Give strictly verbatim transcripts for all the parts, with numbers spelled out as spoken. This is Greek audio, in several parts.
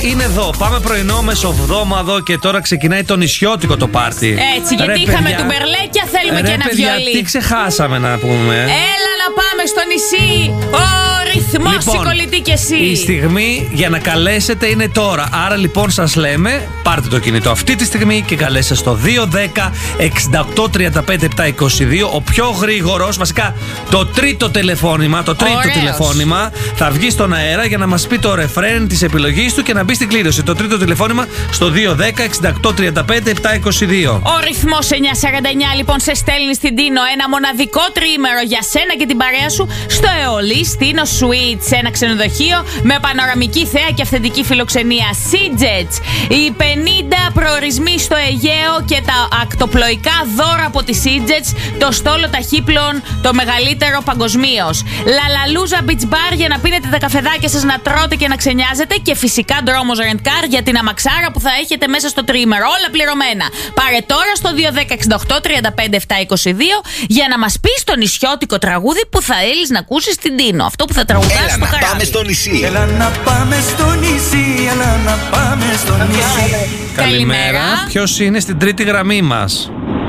είναι εδώ. Πάμε πρωινό μεσοβδόμαδο και τώρα ξεκινάει το νησιώτικο το πάρτι. Έτσι, γιατί Ρε, είχαμε παιδιά, τουμπερλέκια, θέλουμε ρε, και ένα παιδιά, βιολί. τι ξεχάσαμε να πούμε. Έλα να πάμε στο νησί. Ο ρυθμός, Λοιπόν, η κολλητή και εσύ. Η στιγμή για να καλέσετε είναι τώρα. Άρα λοιπόν σας λέμε, πάρτε το κινητό αυτή τη στιγμή και καλέστε στο δύο δέκα εξήντα οκτώ τριάντα πέντε επτακόσια είκοσι δύο. Ο πιο γρήγορος, βασικά το τρίτο τηλεφώνημα, το τρίτο Ωραίος. τηλεφώνημα θα βγει στον αέρα για να μας πει το ρεφρέν της επιλογής του και να μπει στην κλήρωση. Το τρίτο τηλεφώνημα στο δύο δέκα εξήντα οκτώ τριάντα πέντε επτακόσια είκοσι δύο. Ο ρυθμός εννιακόσια σαράντα εννιά λοιπόν σε στέλνει στην Τίνο ένα μοναδικό τριήμερο για σένα και την παρέα σου στο Αιωλής Τίνο Suite, σε ένα ξενοδοχείο με πανοραμική θέα και αυθεντική φιλοξενία. SeaJets, οι πενήντα προορισμοί στο Αιγαίο και τα ακτοπλοϊκά δώρα από τη SeaJets, το στόλο ταχύπλων το μεγαλύτερο παγκοσμίως. Λαλαλούζα Beach Bar για να πίνετε τα καφεδάκια σας, να τρώτε και να ξενιάζετε, και φυσικά Dromos Rent Car για την αμαξάρα που θα έχετε μέσα στο τριήμερο. Όλα πληρωμένα. Πάρε τώρα στο δύο δέκα εξήντα οκτώ τριάντα πέντε επτακόσια είκοσι δύο για να μας πεις το νησιώτικο τραγούδι που θα έλεις να ακούσεις στην Τίνο. Αυτό που θα τραγουδάς Έλα στο να καράβι. πάμε στο νησί. Έλα να πάμε στο νησί, έλα να πάμε στο νησί. Καλημέρα. Ποιος είναι στην τρίτη γραμμή μας?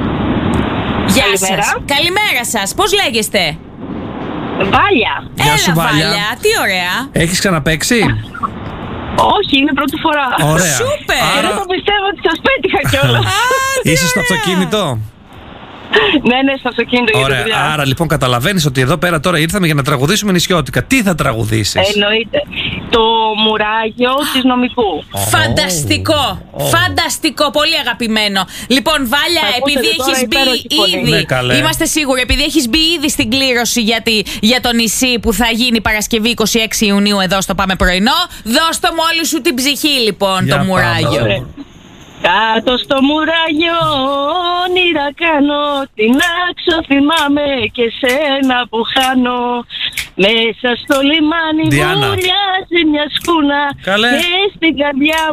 Γεια Καλημέρα. σας. Καλημέρα σας. Πώς λέγεστε? Βάλια. Γεια Έλα, σου, Βάλια. Τι ωραία. Έχεις ξαναπαίξει? Όχι, είναι πρώτη φορά. Ωραία. Σούπερ. Και δεν το πιστεύω ότι σας πέτυχα κιόλας. Είσαι στο αυτοκίνητο? Ναι, ναι, στο αυτοκίνητο για τη Ωραία. δουλειά. Άρα λοιπόν καταλαβαίνεις ότι εδώ πέρα τώρα ήρθαμε για να τραγουδήσουμε νησιώτικα. Τι θα τραγουδήσεις? Εννοείται. Το μουράγιο της νομικού. Φανταστικό. Φανταστικό. Πολύ αγαπημένο. Λοιπόν, Βάλια, Θα ακούσετε επειδή τώρα έχεις μπει υπέροχη φωνή. ήδη. Ναι, καλέ. Είμαστε σίγουροι, επειδή έχεις μπει ήδη στην κλήρωση για, τη, για το νησί που θα γίνει Παρασκευή είκοσι έξι Ιουνίου εδώ στο Πάμε Πρωινό, δώσ' το μόλι σου την ψυχή, λοιπόν, Για το πάμε. μουράγιο. Ωραία. Κάτω στο μουράγιο όνειρα κάνω, την άξο θυμάμαι και σένα που χάνω. Μέσα στο λιμάνι Διάννα. βουλιάζει μια σκούνα Καλέ. και στην καρδιά